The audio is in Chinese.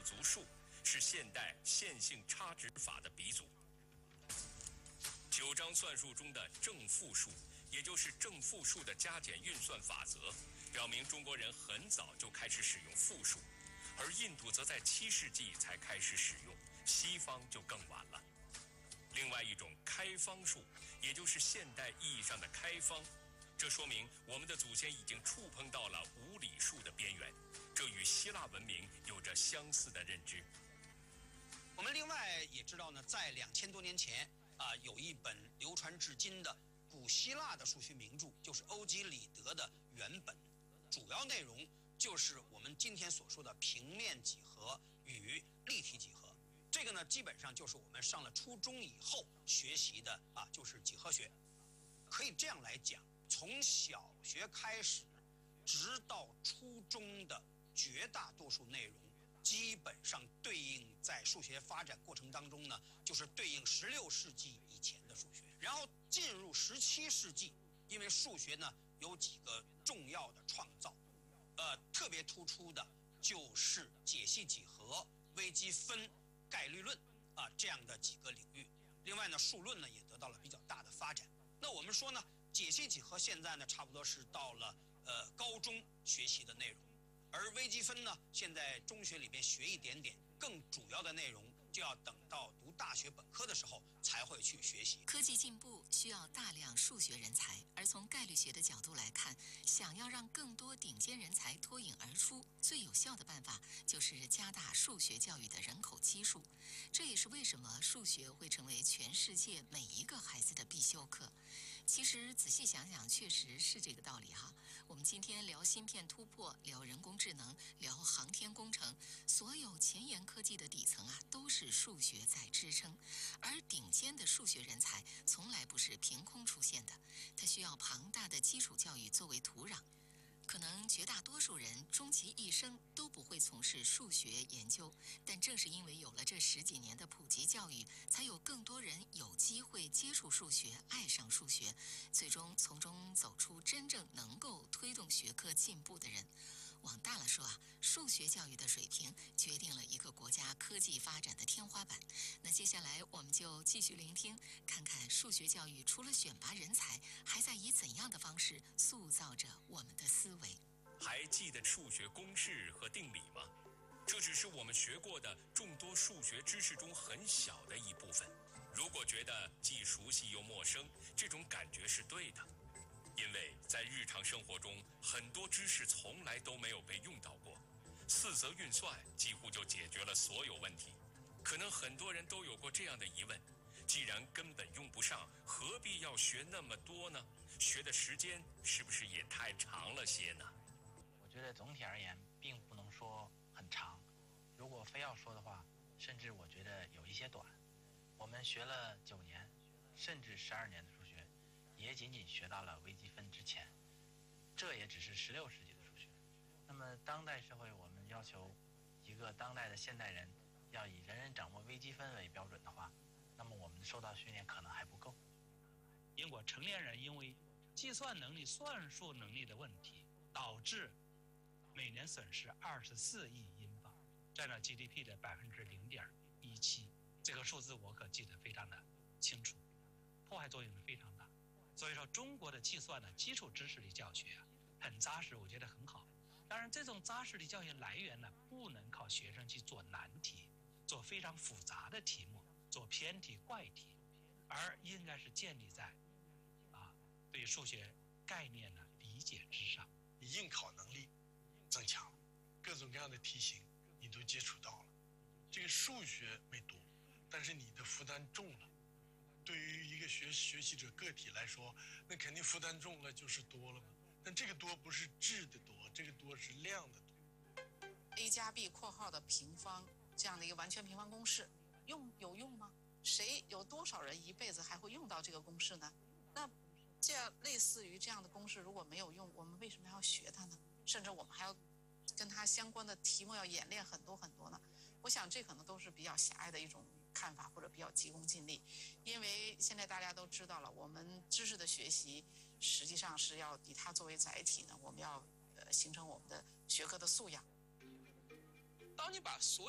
足数，是现代线性差值法的鼻祖。9章算术中的正负数，也就是正负数的加减运算法则，表明中国人很早就开始使用负数，而印度则在7世纪才开始使用，西方就更晚了。另外一种开方数，也就是现代意义上的开方，这说明我们的祖先已经触碰到了无理数的边缘，这与希腊文明有着相似的认知。 我们另外也知道呢，在2000多年前有一本流传至今的古希腊的数学名著，就是欧几里得的原本，主要内容就是我们今天所说的平面几何与立体几何。这个呢，基本上就是我们上了初中以后学习的就是几何学。可以这样来讲，从小学开始，直到初中的绝大多数内容，基本上对应在数学发展过程当中呢，就是对应16世纪以前的数学。然后进入17世纪，因为数学呢有几个重要的创造，特别突出的就是解析几何、微积分、概率论这样的几个领域。另外呢，数论呢也得到了比较大的发展。那我们说呢，解析几何现在呢差不多是到了高中学习的内容，而微积分呢现在中学里面学一点点，更主要的内容就要等到读大学本科的时候才会去学习。 科技进步需要大量数学人才，而从概率学的角度来看，想要让更多顶尖人才脱颖而出，最有效的办法就是加大数学教育的人口基数。这也是为什么数学会成为全世界每一个孩子的必修课。其实仔细想想，确实是这个道理哈。我们今天聊芯片突破，聊人工智能，聊航天工程，所有前沿科技的底层都是数学在支撑。而顶尖的数学人才从来不是凭空出现的，它需要庞大的基础教育作为土壤。可能绝大多数人终其一生都不会从事数学研究，但正是因为有了这10几年的普及教育，才有更多人有机会接触数学，爱上数学，最终从中走出真正能够推动学科进步的人。往大了说数学教育的水平决定了一个国家科技发展的天花板。那接下来我们就继续聆听，看看数学教育除了选拔人才，还在以怎样的方式塑造着我们的思维。 还记得数学公式和定理吗？这只是我们学过的众多数学知识中很小的一部分。如果觉得既熟悉又陌生，这种感觉是对的。因为在日常生活中，很多知识从来都没有被用到过，4则运算几乎就解决了所有问题。可能很多人都有过这样的疑问：既然根本用不上，何必要学那么多呢？学的时间是不是也太长了些呢？ 我觉得总体而言，并不能说很长。如果非要说的话，甚至我觉得有一些短。我们学了9年，甚至12年的数学，也仅仅学到了微积分之前，这也只是16世纪的数学。那么当代社会，我们要求一个当代的现代人要以人人掌握微积分为标准的话，那么我们受到训练可能还不够。 英国成年人因为计算能力、算术能力的问题，导致每年损失24亿英镑，占了 GDP 的0.17%。这个数字我可记得非常的清楚，破坏作用是非常大。所以说，中国的计算的基础知识的教学很扎实，我觉得很好。当然，这种扎实的教学来源呢，不能靠学生去做难题，做非常复杂的题目，做偏题、怪题，而应该是建立在对数学概念的理解之上。 你应考能力增强了，各种各样的题型你都接触到了。这个数学没多，但是你的负担重了。对于一个学习者个体来说，那肯定负担重了就是多了嘛。但这个多不是质的多，这个多是量的多。 a 加 b 括号的平方这样的一个完全平方公式，有用吗？谁有多少人一辈子还会用到这个公式呢？那这样类似于这样的公式如果没有用，我们为什么要学它呢？甚至我们还要跟它相关的题目要演练很多很多呢？我想这可能都是比较狭隘的一种看法，或者比较急功近利。因为现在大家都知道了，我们知识的学习实际上是要以它作为载体呢，我们要形成我们的学科的素养。 当你把所